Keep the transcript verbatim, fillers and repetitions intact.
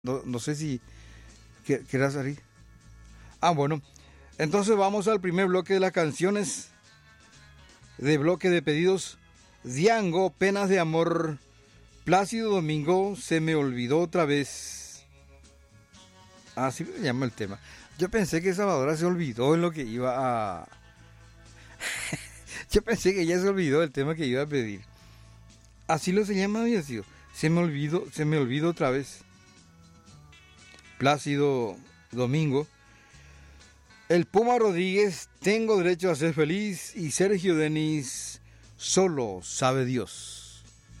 No, no sé si que- querrás salir. Ah, bueno. Entonces vamos al primer bloque de las canciones. De bloque de pedidos. Diango, Penas de Amor. Plácido Domingo, Se me olvidó otra vez. Así se llama el tema. Yo pensé que Salvadora se olvidó en lo que iba a... Yo pensé que ella se olvidó del tema que iba a pedir. Así lo se llama, había sido. Se me olvidó, se me olvidó otra vez. Plácido Domingo. El Puma Rodríguez, Tengo derecho a ser feliz. Y Sergio Denis, Solo sabe Dios.